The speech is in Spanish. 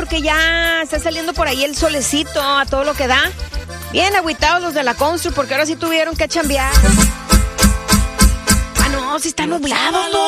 que ya está saliendo por ahí el solecito a todo lo que da. Bien agüitados los de la Constru porque ahora sí tuvieron que chambear. Ah, no, sí está nublado.